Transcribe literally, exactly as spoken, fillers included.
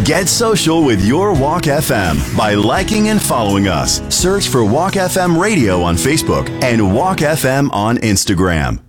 Get social with your Walk F M by liking and following us. Search for Walk F M Radio on Facebook and Walk F M on Instagram.